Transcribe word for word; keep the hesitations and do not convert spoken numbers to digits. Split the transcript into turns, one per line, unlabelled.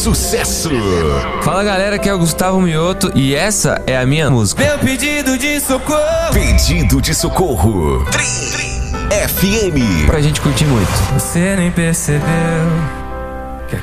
sucesso.
Fala galera, aqui é o Gustavo Mioto e essa é a minha música.
Meu pedido de socorro.
Pedido de socorro. Tri F M.
Pra gente curtir muito.
Você nem percebeu